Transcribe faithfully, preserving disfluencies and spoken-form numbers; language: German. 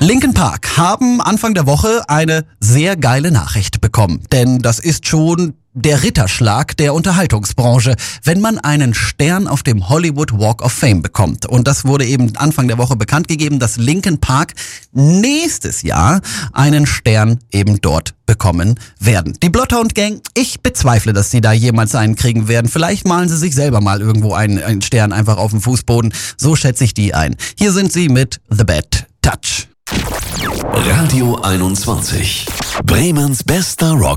Linkin Park haben Anfang der Woche eine sehr geile Nachricht bekommen. Denn das ist schon der Ritterschlag der Unterhaltungsbranche, wenn man einen Stern auf dem Hollywood Walk of Fame bekommt. Und das wurde eben Anfang der Woche bekannt gegeben, dass Linkin Park nächstes Jahr einen Stern eben dort bekommen werden. Die Bloodhound Gang, ich bezweifle, dass sie da jemals einen kriegen werden. Vielleicht malen sie sich selber mal irgendwo einen, einen Stern einfach auf dem Fußboden. So schätze ich die ein. Hier sind sie mit The Bad Touch. Radio einundzwanzig. Bremens bester Rock.